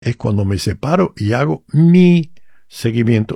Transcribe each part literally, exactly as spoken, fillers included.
es cuando me separo y hago mi seguimiento.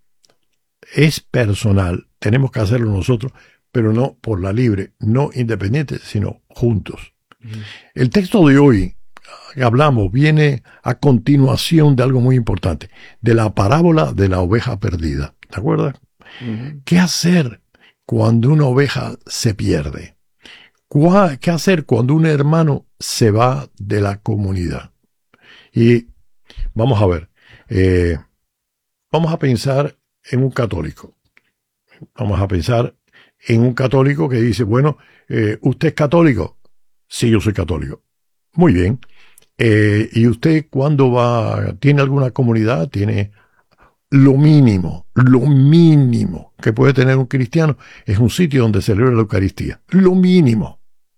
Es personal, tenemos que hacerlo nosotros, pero no por la libre, no independiente, sino juntos. Uh-huh. El texto de hoy que hablamos viene a continuación de algo muy importante, de la parábola de la oveja perdida. ¿Te acuerdas? Uh-huh. ¿Qué hacer cuando una oveja se pierde? ¿Qué hacer cuando un hermano se va de la comunidad? Y vamos a ver, eh, vamos a pensar en un católico. Vamos a pensar en un católico que dice, bueno, eh, ¿usted es católico? Sí, yo soy católico. Muy bien. Eh, ¿Y usted cuándo va? ¿Tiene alguna comunidad? ¿Tiene? Lo mínimo, lo mínimo que puede tener un cristiano es un sitio donde celebra la Eucaristía. Lo mínimo.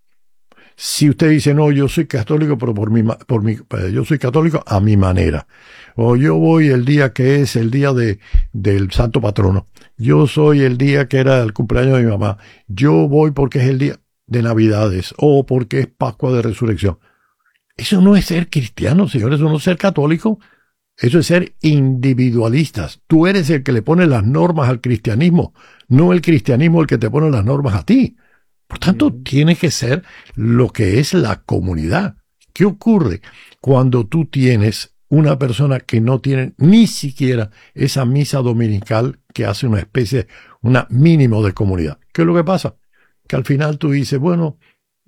Si usted dice, no, yo soy católico, pero por mi, por mi, yo soy católico a mi manera. O yo voy el día que es el día de, del Santo Patrono. Yo soy el día que era el cumpleaños de mi mamá. Yo voy porque es el día de Navidades o porque es Pascua de Resurrección. Eso no es ser cristiano, señores, eso no es ser católico. Eso es ser individualistas. Tú eres el que le pone las normas al cristianismo, no el cristianismo el que te pone las normas a ti. Por tanto, mm. tiene que ser lo que es la comunidad. ¿Qué ocurre cuando tú tienes una persona que no tiene ni siquiera esa misa dominical que hace una especie, una mínimo de comunidad? ¿Qué es lo que pasa? Que al final tú dices, bueno,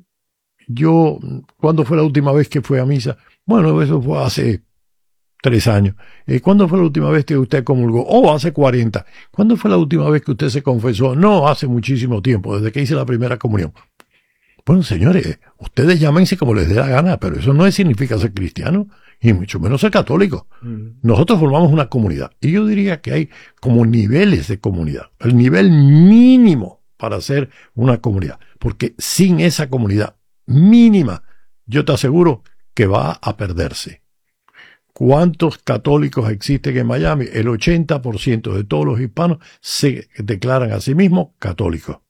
yo, ¿cuándo fue la última vez que fue a misa? Bueno, eso fue hace tres años. Eh, ¿Cuándo fue la última vez que usted comulgó? Oh, hace cuarenta. ¿Cuándo fue la última vez que usted se confesó? No, hace muchísimo tiempo, desde que hice la primera comunión. Bueno, señores, ustedes llámense como les dé la gana, pero eso no significa ser cristiano, y mucho menos ser católico. Mm. Nosotros formamos una comunidad, y yo diría que hay como niveles de comunidad. El nivel mínimo para ser una comunidad, porque sin esa comunidad mínima, yo te aseguro que va a perderse. ¿Cuántos católicos existen en Miami? El ochenta por ciento de todos los hispanos se declaran a sí mismos católicos.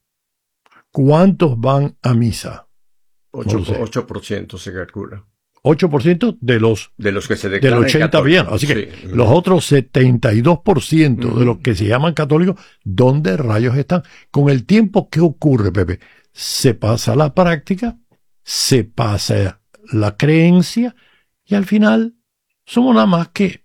¿Cuántos van a misa? ocho por ciento se calcula. ocho por ciento de los, de los que se declaran del ochenta bien. Así que sí. Los otros setenta y dos por ciento uh-huh. de los que se llaman católicos, ¿dónde rayos están? Con el tiempo, ¿qué ocurre, Pepe? Se pasa la práctica, se pasa la creencia y al final somos nada más que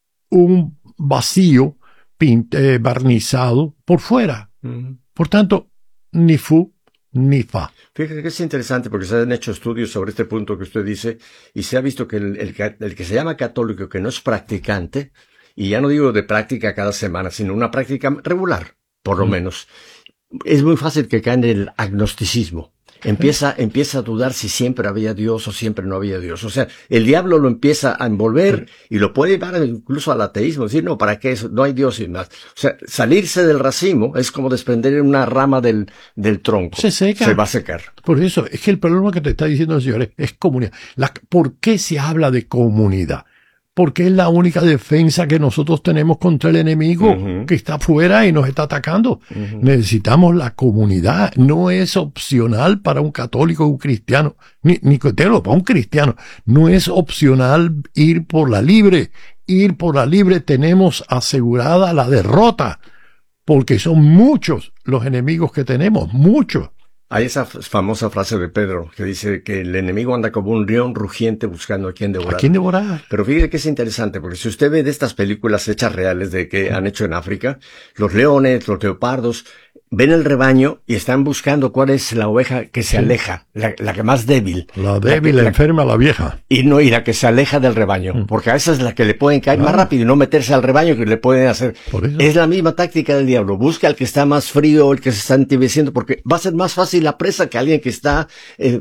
un vacío pint- eh, barnizado por fuera. Uh-huh. Por tanto, ni fu ni fa. Fíjate que es interesante porque se han hecho estudios sobre este punto que usted dice y se ha visto que el, el, el que se llama católico, que no es practicante, y ya no digo de práctica cada semana, sino una práctica regular, por lo uh-huh. menos, es muy fácil que caiga en el agnosticismo. Empieza, empieza a dudar si siempre había Dios o siempre no había Dios. O sea, el diablo lo empieza a envolver y lo puede llevar incluso al ateísmo. Decir, no, ¿para qué eso? No hay Dios y más. O sea, salirse del racimo es como desprender una rama del, del tronco. Se seca. Se va a secar. Por eso, es que el problema que te está diciendo el señor es, es comunidad. La, ¿Por qué se habla de comunidad? Porque es la única defensa que nosotros tenemos contra el enemigo uh-huh. que está afuera y nos está atacando. Uh-huh. Necesitamos la comunidad. No es opcional para un católico o un cristiano, ni, ni para un cristiano. No es opcional ir por la libre. Ir por la libre tenemos asegurada la derrota, porque son muchos los enemigos que tenemos, muchos. Hay esa famosa frase de Pedro que dice que el enemigo anda como un león rugiente buscando a quien devorar. ¿A quién devorar? Pero fíjate que es interesante, porque si usted ve de estas películas hechas reales de que han hecho en África, los leones, los leopardos, ven el rebaño y están buscando cuál es la oveja que se sí. aleja, la, la que más débil. La débil, la, que, la enferma, la vieja. Y no, y la que se aleja del rebaño, mm. porque a esa es la que le pueden caer claro. más rápido y no meterse al rebaño que le pueden hacer. Es la misma táctica del diablo. Busca al que está más frío, el que se está entibieciendo, porque va a ser más fácil la presa que alguien que está eh,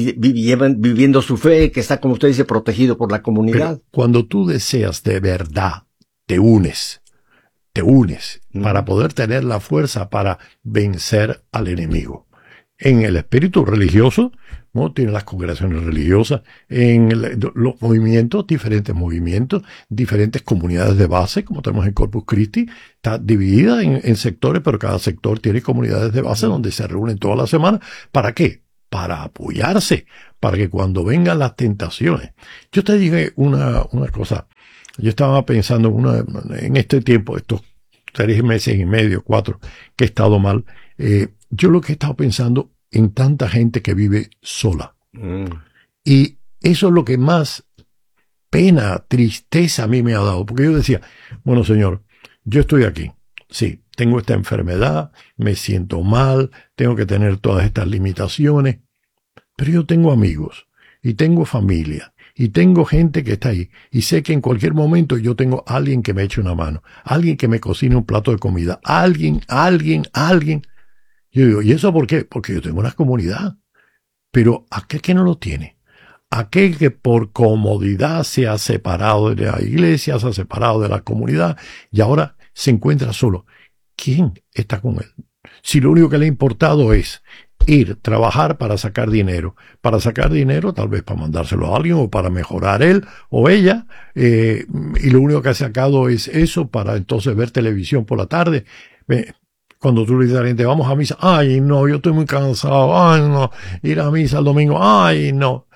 viviendo su fe, que está, como usted dice, protegido por la comunidad. Pero cuando tú deseas de verdad, te unes. Te unes mm. para poder tener la fuerza para vencer al enemigo. En el espíritu religioso, ¿no? Tiene las congregaciones religiosas, en el, los movimientos, diferentes movimientos, diferentes comunidades de base, como tenemos en Corpus Christi, está dividida en, en sectores, pero cada sector tiene comunidades de base mm. donde se reúnen toda la semana. ¿Para qué? para apoyarse, para que cuando vengan las tentaciones. Yo te dije una, una cosa. Yo estaba pensando en, una, en este tiempo, estos tres meses y medio, cuatro, que he estado mal. Eh, yo lo que he estado pensando en tanta gente que vive sola. Mm. Y eso es lo que más pena, tristeza a mí me ha dado. Porque yo decía, bueno, Señor, yo estoy aquí. Sí, tengo esta enfermedad, me siento mal, tengo que tener todas estas limitaciones. Pero yo tengo amigos y tengo familia. Y tengo gente que está ahí. Y sé que en cualquier momento yo tengo a alguien que me eche una mano. Alguien que me cocine un plato de comida. Alguien, alguien, alguien. Yo digo, ¿y eso por qué? Porque yo tengo una comunidad. Pero aquel que no lo tiene. Aquel que por comodidad se ha separado de la iglesia, se ha separado de la comunidad y ahora se encuentra solo. ¿Quién está con él? Si lo único que le ha importado es ir, trabajar para sacar dinero. Para sacar dinero, tal vez para mandárselo a alguien o para mejorar él o ella. Eh, y lo único que ha sacado es eso para entonces ver televisión por la tarde. Eh, cuando tú le dices a la gente, vamos a misa. Ay, no, yo estoy muy cansado. Ay, no. Ir a misa el domingo. Ay, no.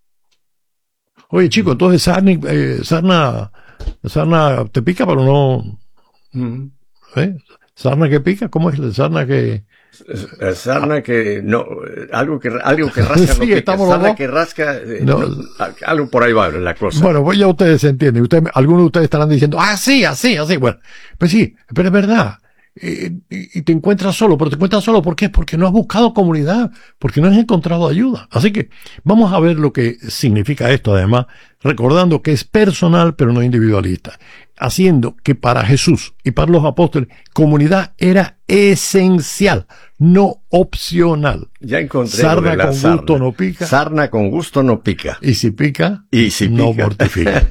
Oye, chico, entonces sarna, eh, sarna, sarna te pica, pero no... ¿Eh? ¿Sarna que pica? ¿Cómo es la sarna que...? Sarna ah. que no, algo que algo que rasca sí, no pica, sarna que rasca, eh, no. No, algo por ahí va la cosa. Bueno, pues ya ustedes entienden, ustedes, algunos de ustedes estarán diciendo, ah, sí, así, así, bueno, pues sí, pero es verdad, eh, y, y te encuentras solo, pero te encuentras solo, ¿por qué? Porque no has buscado comunidad, porque no has encontrado ayuda. Así que vamos a ver lo que significa esto, además, recordando que es personal, pero no individualista. Haciendo que para Jesús y para los apóstoles, comunidad era esencial, no opcional. Ya encontré. Sarna con sarna. gusto no pica. Sarna con gusto no pica. Y si pica, y si no pica. mortifica.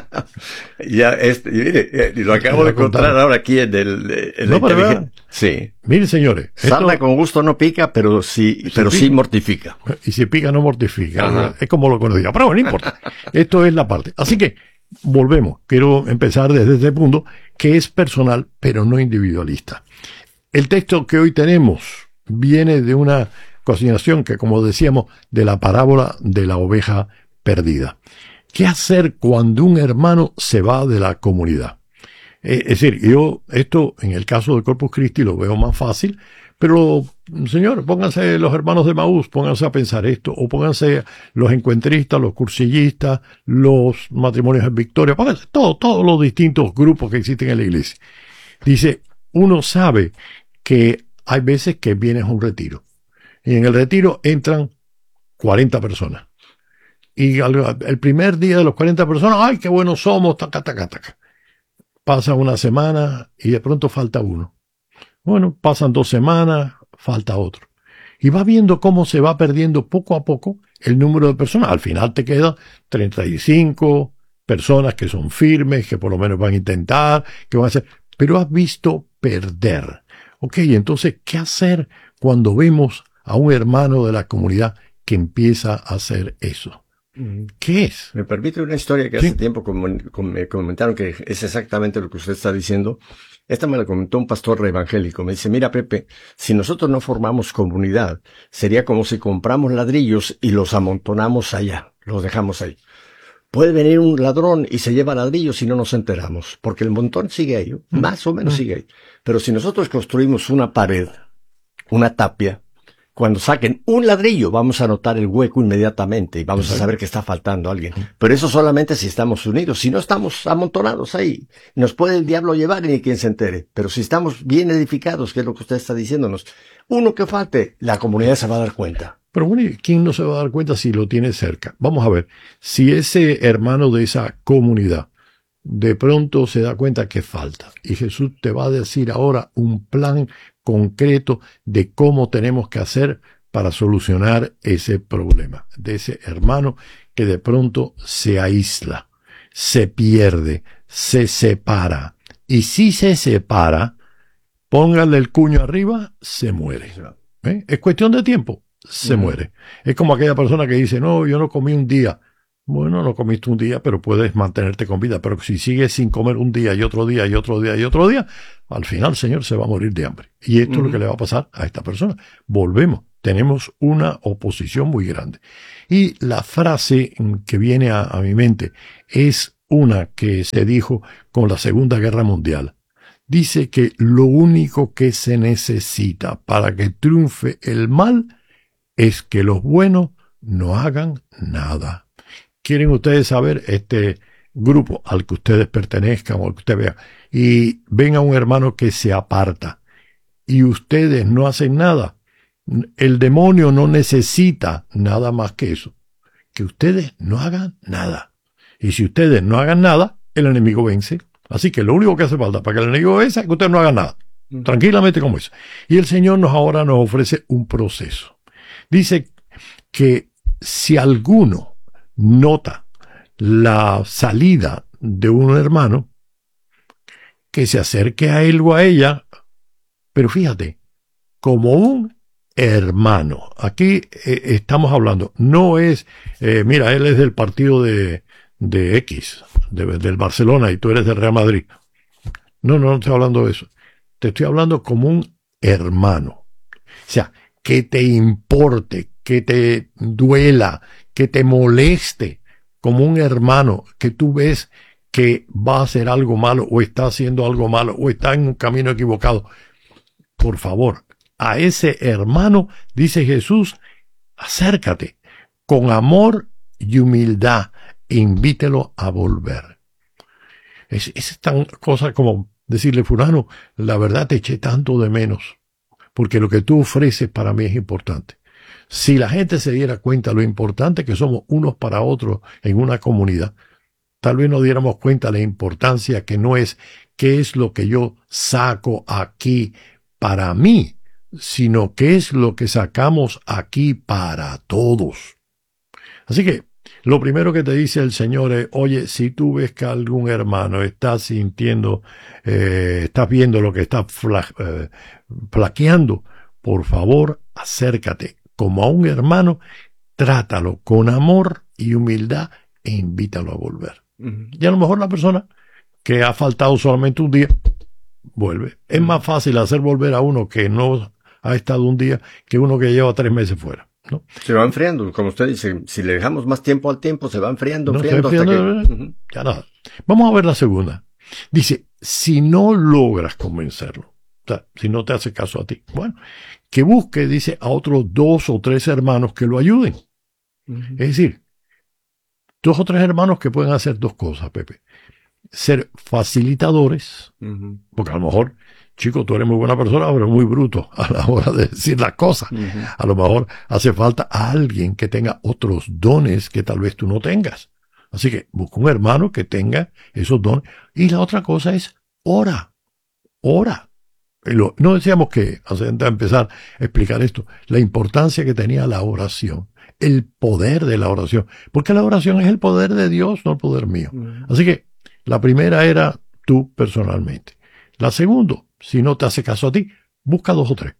Ya, este, mire, lo acabo de encontrar ahora aquí en el... En no, pero sí. Miren, señores. Sarna esto, con gusto no pica, pero sí, si pero pica, sí mortifica. Y si pica, no mortifica. Ajá. Es como lo conocía. Pero bueno, no importa. Esto es la parte. Así que, volvemos. Quiero empezar desde este punto, que es personal, pero no individualista. El texto que hoy tenemos viene de una continuación que, como decíamos, de la parábola de la oveja perdida. ¿Qué hacer cuando un hermano se va de la comunidad? Eh, es decir, yo esto en el caso de Corpus Christi lo veo más fácil, pero, señor, pónganse los hermanos de Maús, pónganse a pensar esto, o pónganse los encuentristas, los cursillistas, los matrimonios en Victoria, pónganse todos, todos los distintos grupos que existen en la iglesia. Dice, uno sabe que hay veces que vienes a un retiro, y en el retiro entran cuarenta personas. Y al, el primer día de los cuarenta personas, ¡ay, qué buenos somos! Taca, taca, taca. Pasa una semana y de pronto falta uno. Bueno, pasan dos semanas, falta otro. Y va viendo cómo se va perdiendo poco a poco el número de personas. Al final te quedan treinta y cinco personas que son firmes, que por lo menos van a intentar, que van a hacer. Pero has visto perder. Ok, entonces, ¿qué hacer cuando vemos a un hermano de la comunidad que empieza a hacer eso? ¿Qué es? Me permite una historia que ¿Sí? hace tiempo me comentaron que es exactamente lo que usted está diciendo. Esta me la comentó un pastor evangélico. Me dice, mira, Pepe, si nosotros no formamos comunidad, sería como si compramos ladrillos y los amontonamos allá, los dejamos ahí. Puede venir un ladrón y se lleva ladrillos y no nos enteramos, porque el montón sigue ahí, más o menos sigue ahí. Pero si nosotros construimos una pared, una tapia, cuando saquen un ladrillo vamos a notar el hueco inmediatamente y vamos a saber que está faltando alguien. Pero eso solamente si estamos unidos. Si no estamos amontonados ahí, nos puede el diablo llevar y ni quien se entere. Pero si estamos bien edificados, que es lo que usted está diciéndonos, uno que falte, la comunidad se va a dar cuenta. Pero bueno, ¿quién no se va a dar cuenta si lo tiene cerca? Vamos a ver, si ese hermano de esa comunidad de pronto se da cuenta que falta, y Jesús te va a decir ahora un plan concreto de cómo tenemos que hacer para solucionar ese problema, de ese hermano que de pronto se aísla, se pierde, se separa, y si se separa, póngale el cuño arriba, se muere. ¿Eh? Es cuestión de tiempo. Se uh-huh. muere. Es como aquella persona que dice, no, yo no comí un día. Bueno, no comiste un día, pero puedes mantenerte con vida. Pero si sigues sin comer un día y otro día y otro día y otro día, al final, Señor, se va a morir de hambre. Y esto uh-huh. es lo que le va a pasar a esta persona. Volvemos. tenemos una oposición muy grande. Y la frase que viene a, a mi mente es una que se dijo con la Segunda Guerra Mundial. Dice que lo único que se necesita para que triunfe el mal es que los buenos no hagan nada. ¿Quieren ustedes saber este grupo al que ustedes pertenezcan o al que usted vea? Y ven a un hermano que se aparta y ustedes no hacen nada. El demonio no necesita nada más que eso, que ustedes no hagan nada. Y si ustedes no hagan nada, el enemigo vence. Así que lo único que hace falta para que el enemigo vence es que ustedes no hagan nada. Uh-huh. Tranquilamente como eso. Y el Señor nos ahora nos ofrece un proceso. Dice que si alguno nota la salida de un hermano, que se acerque a él o a ella, pero fíjate, como un hermano. Aquí eh, estamos hablando, no es, eh, mira, él es del partido de, de X, de, del Barcelona, y tú eres del Real Madrid. No, no, no estoy hablando de eso. Te estoy hablando como un hermano. O sea, que te importe, que te duela, que te moleste, como un hermano, que tú ves que va a hacer algo malo, o está haciendo algo malo, o está en un camino equivocado. Por favor, a ese hermano, dice Jesús, acércate con amor y humildad e invítelo a volver. Es, es tan cosa como decirle, fulano, la verdad te eché tanto de menos, porque lo que tú ofreces para mí es importante. Si la gente se diera cuenta lo importante que somos unos para otros en una comunidad, tal vez nos diéramos cuenta de la importancia que no es qué es lo que yo saco aquí para mí, sino qué es lo que sacamos aquí para todos. Así que lo primero que te dice el Señor es, oye, si tú ves que algún hermano está sintiendo, eh, estás viendo lo que está fla, eh, flaqueando, por favor, acércate como a un hermano, trátalo con amor y humildad e invítalo a volver. Uh-huh. Y a lo mejor la persona que ha faltado solamente un día, vuelve. Es uh-huh. más fácil hacer volver a uno que no ha estado un día que uno que lleva tres meses fuera, ¿no? Se va enfriando, como usted dice, si le dejamos más tiempo al tiempo, se va enfriando, enfriando, no, enfriando hasta que... Uh-huh. Ya nada. Vamos a ver la segunda. Dice, si no logras convencerlo, o sea, si no te hace caso a ti, bueno, que busque, dice, a otros dos o tres hermanos que lo ayuden. Uh-huh. Es decir, dos o tres hermanos que pueden hacer dos cosas, Pepe. Ser facilitadores, uh-huh. porque a lo mejor, chico, tú eres muy buena persona, pero muy bruto a la hora de decir las cosas. Uh-huh. A lo mejor hace falta a alguien que tenga otros dones que tal vez tú no tengas. Así que busca un hermano que tenga esos dones. Y la otra cosa es, ora, ora. Lo, no decíamos que, antes de empezar a explicar esto, la importancia que tenía la oración, el poder de la oración, porque la oración es el poder de Dios, no el poder mío. Uh-huh. Así que la primera era tú personalmente. La segunda, si no te hace caso a ti, busca dos o tres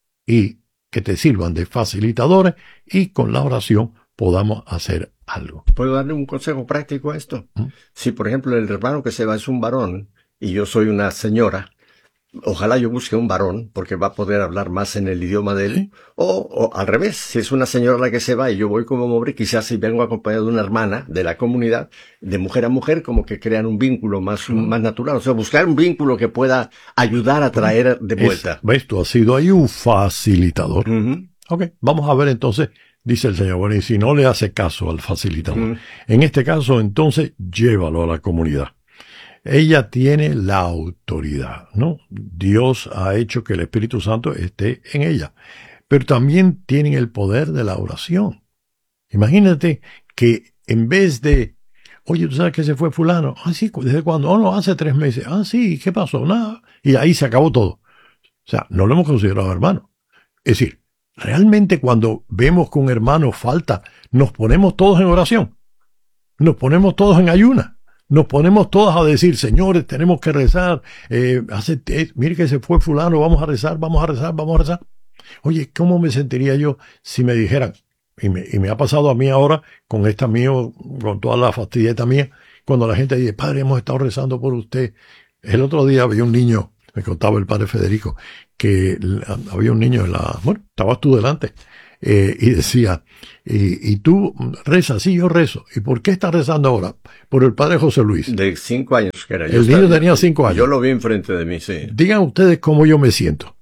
y que te sirvan de facilitadores y con la oración podamos hacer algo. ¿Puedo darle un consejo práctico a esto? ¿Mm? Si, por ejemplo, el hermano que se va es un varón y yo soy una señora, ojalá yo busque un varón, porque va a poder hablar más en el idioma de él. ¿Sí? O, o al revés, si es una señora la que se va y yo voy como hombre, quizás si vengo acompañado de una hermana de la comunidad, de mujer a mujer, como que crean un vínculo más, uh-huh. más natural. O sea, buscar un vínculo que pueda ayudar a traer de vuelta. Es, ¿ves? Tú has sido ahí un facilitador. Uh-huh. Ok, vamos a ver entonces, dice el Señor, bueno, y si no le hace caso al facilitador, uh-huh. en este caso, entonces, llévalo a la comunidad. Ella tiene la autoridad, ¿no? Dios ha hecho que el Espíritu Santo esté en ella. Pero también tienen el poder de la oración. Imagínate que en vez de, oye, ¿tú sabes que se fue fulano? Ah, sí, ¿desde cuándo? Oh, no, hace tres meses. Ah, sí, ¿qué pasó? Nada. Y ahí se acabó todo. O sea, no lo hemos considerado hermano. Es decir, realmente cuando vemos que un hermano falta, nos ponemos todos en oración. Nos ponemos todos en ayuna. Nos ponemos todos a decir, señores, tenemos que rezar, eh, hace, eh, mire que se fue fulano, vamos a rezar, vamos a rezar, vamos a rezar. Oye, ¿cómo me sentiría yo si me dijeran, y me, y me ha pasado a mí ahora, con esta mío, con toda la fastidieta mía, cuando la gente dice, padre, hemos estado rezando por usted. El otro día había un niño, me contaba el padre Federico, que había un niño en la, bueno, estabas tú delante, eh, y decía, y, y tú rezas, sí, yo rezo. ¿Y por qué estás rezando ahora? Por el padre José Luis. De cinco años que era. El yo niño estaba, tenía cinco años. Yo lo vi enfrente de mí, sí. Digan ustedes cómo yo me siento.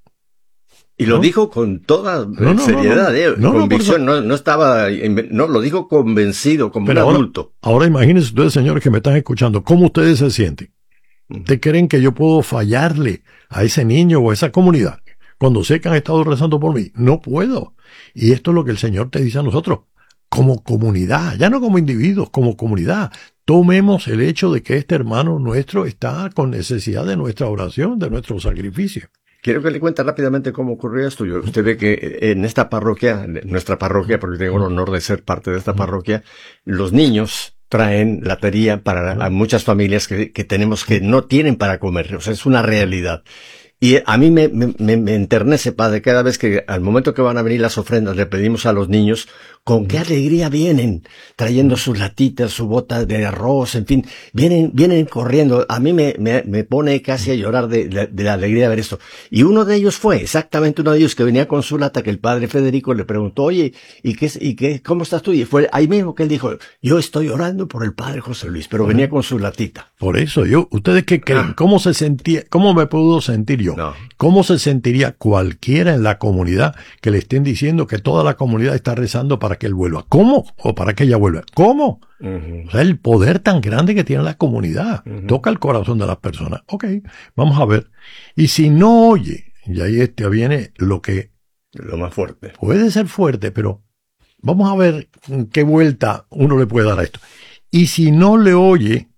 Y lo ¿no? dijo con toda no, no, seriedad, no, no, eh, no, convicción, no, no estaba, no, lo dijo convencido, como Pero un ahora, adulto. Ahora imagínense ustedes, señores, que me están escuchando, ¿cómo ustedes se sienten? ¿Ustedes creen que yo puedo fallarle a ese niño o a esa comunidad cuando sé que han estado rezando por mí? No puedo. Y esto es lo que el Señor te dice a nosotros, como comunidad, ya no como individuos, como comunidad. Tomemos el hecho de que este hermano nuestro está con necesidad de nuestra oración, de nuestro sacrificio. Quiero que le cuente rápidamente cómo ocurrió esto. Usted ve que en esta parroquia, nuestra parroquia, porque tengo el honor de ser parte de esta parroquia, los niños traen latería para a muchas familias que, que tenemos que no tienen para comer. O sea, es una realidad. Y a mí me, me, me enternece, padre, cada vez que al momento que van a venir las ofrendas le pedimos a los niños con qué alegría vienen, trayendo sus latitas, su bota de arroz, en fin, vienen, vienen corriendo. A mí me, me, me pone casi a llorar de, de, de la alegría de ver esto. Y uno de ellos fue, exactamente uno de ellos que venía con su lata, que el padre Federico le preguntó, oye, ¿y qué, y qué, cómo estás tú? Y fue ahí mismo que él dijo, yo estoy orando por el padre José Luis, pero venía con su latita. Por eso, yo, ¿ustedes qué creen? ¿Cómo se sentía, cómo me puedo sentir yo? No. ¿Cómo se sentiría cualquiera en la comunidad que le estén diciendo que toda la comunidad está rezando para que él vuelva? ¿Cómo? ¿O para que ella vuelva? ¿Cómo? Uh-huh. O sea, el poder tan grande que tiene la comunidad. Uh-huh. Toca el corazón de las personas. Ok, vamos a ver. Y si no oye, y ahí este viene lo que... Lo más fuerte. Puede ser fuerte, pero vamos a ver qué vuelta uno le puede dar a esto. Y si no le oye,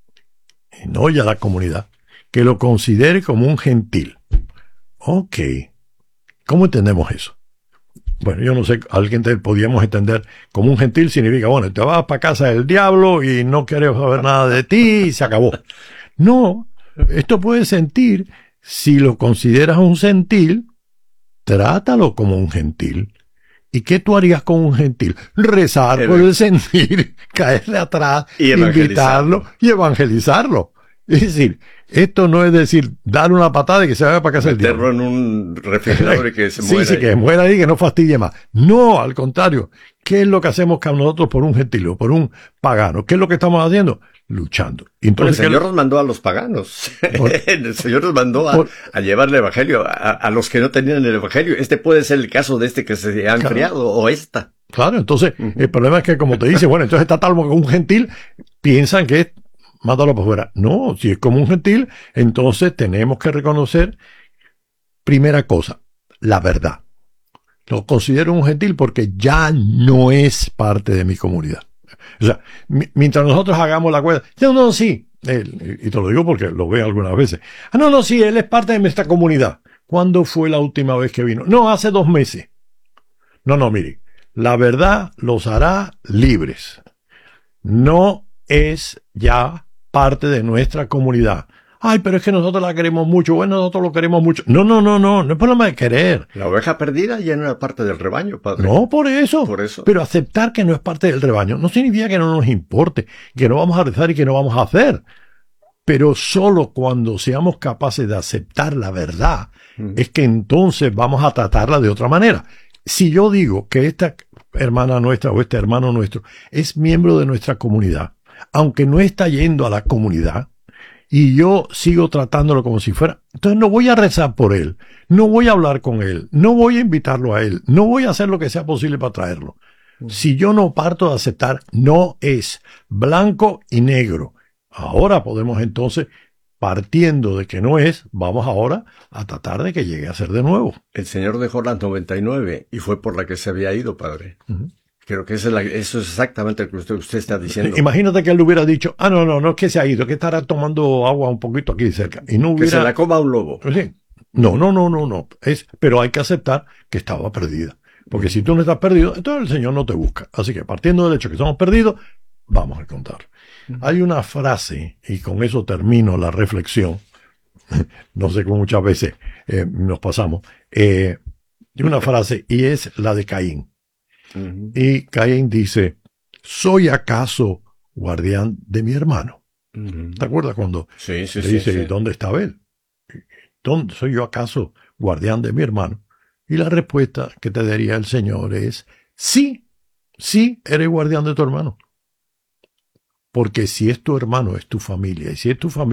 no oye a la comunidad, que lo considere como un gentil. Ok. ¿Cómo entendemos eso? Bueno, yo no sé, alguien te podíamos entender como un gentil significa, bueno, te vas para casa del diablo y no queremos saber nada de ti y se acabó. No, esto puede sentir, si lo consideras un gentil, trátalo como un gentil. ¿Y qué tú harías con un gentil? Rezar el... por el sentir, caerle atrás, y invitarlo y evangelizarlo. Es decir, esto no es decir, darle una patada y que se vaya para casa del diablo. Meterlo en un refrigerador y que se muera. Sí, sí, que muera ahí, que no fastidie más. No, al contrario. ¿Qué es lo que hacemos nosotros por un gentil o por un pagano? ¿Qué es lo que estamos haciendo? Luchando. Entonces, el Señor nos mandó a los paganos. Por, el Señor nos mandó a, por, a llevar el Evangelio a, a los que no tenían el Evangelio. Este puede ser el caso de este que se ha enfriado, claro, o esta. Claro, entonces, uh-huh. el problema es que, como te dice, bueno, entonces está tal como un gentil, piensan que es mátalo por fuera. No, si es como un gentil, entonces tenemos que reconocer, primera cosa, la verdad. Lo considero un gentil porque ya no es parte de mi comunidad. O sea, mi, mientras nosotros hagamos la cuenta, no, no, sí, él, y te lo digo porque lo veo algunas veces. Ah, no, no, sí, él es parte de nuestra comunidad. ¿Cuándo fue la última vez que vino? No, hace dos meses. No, no, mire, la verdad los hará libres. No es ya parte de nuestra comunidad. Ay, pero es que nosotros la queremos mucho. Bueno, nosotros lo queremos mucho. No, no, no, no. No es problema de querer. La oveja perdida ya no era parte del rebaño, padre. No, por eso. Por eso. Pero aceptar que no es parte del rebaño no significa que no nos importe, que no vamos a rezar y que no vamos a hacer. Pero solo cuando seamos capaces de aceptar la verdad, mm. es que entonces vamos a tratarla de otra manera. Si yo digo que esta hermana nuestra o este hermano nuestro es miembro de nuestra comunidad, aunque no está yendo a la comunidad, y yo sigo tratándolo como si fuera, entonces no voy a rezar por él, no voy a hablar con él, no voy a invitarlo a él, no voy a hacer lo que sea posible para traerlo. Mm. Si yo no parto de aceptar, no es blanco y negro. Ahora podemos entonces, partiendo de que no es, vamos ahora a tratar de que llegue a ser de nuevo. El Señor dejó las noventa y nueve y fue por la que se había ido, padre. Uh-huh. Creo que eso es, la, eso es exactamente lo que usted, usted está diciendo. Imagínate que él hubiera dicho, ah, no, no, no es que se ha ido, que estará tomando agua un poquito aquí cerca. Y no hubiera... Que se la coma un lobo. Sí. No, no, no, no, no. Es, pero hay que aceptar que estaba perdida. Porque si tú no estás perdido, entonces el Señor no te busca. Así que partiendo del hecho que estamos perdidos, vamos a contar. Uh-huh. Hay una frase, y con eso termino la reflexión, no sé cómo muchas veces eh, nos pasamos, eh, una frase, y es la de Caín. Uh-huh. Y Caín dice, ¿soy acaso guardián de mi hermano? Uh-huh. ¿Te acuerdas cuando sí, sí, le sí, dice, sí. ¿dónde está Abel? ¿Dónde soy yo acaso guardián de mi hermano? Y la respuesta que te daría el Señor es sí, sí, eres guardián de tu hermano. Porque si es tu hermano, es tu familia. Y si es tu familia,